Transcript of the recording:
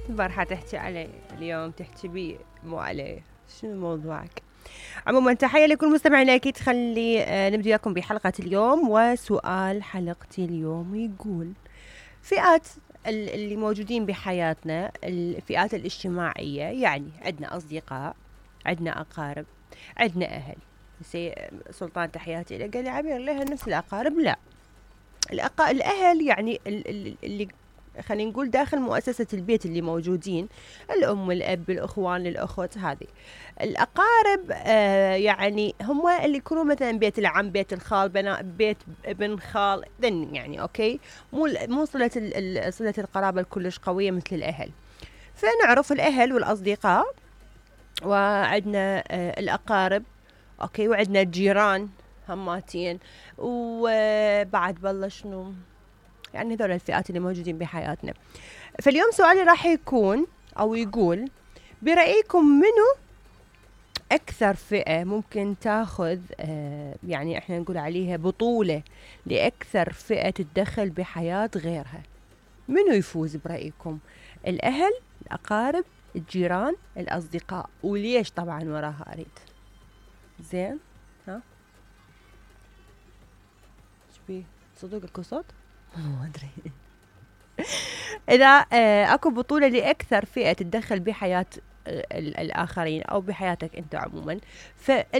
البارحة تحكي علي، اليوم تحكي بي مو علي. شنو موضوعك؟ عموما تحية لكل مستمعينا. أكيد خلي نبدأ وياكم بحلقة اليوم. وسؤال حلقتي اليوم يقول: فئات اللي موجودين بحياتنا، الفئات الاجتماعية، يعني عندنا أصدقاء، عندنا أقارب، عندنا أهل. سلطان تحياتي له قال لي: عبير لها نفس الأقارب؟ لا، الأهل يعني اللي خلينا نقول داخل مؤسسة البيت اللي موجودين، الأم والأب الأخوان الأخوت. هذه الأقارب يعني هم اللي يكونوا مثلا بيت العم، بيت الخال، بيت ابن خال، يعني أوكي، مو صلة القرابة الكلش قوية مثل الأهل. فنعرف الأهل والأصدقاء، وعندنا الأقارب، أوكي، وعندنا الجيران هماتين، وبعد بالله شنو، يعني هذول الفئات اللي موجودين بحياتنا. فاليوم سؤالي راح يكون أو يقول: برأيكم منو أكثر فئة ممكن تاخذ يعني إحنا نقول عليها بطولة لأكثر فئة تتدخل بحياة غيرها؟ منو يفوز برأيكم؟ الأهل، الأقارب، الجيران، الأصدقاء؟ وليش طبعا وراها أريد. زين، ها شبيه صدق اكو صوت؟ ما أدري. إذا أكو بطولة لأكثر فئة تتدخل بحياة الآخرين أو بحياتك أنت عموما،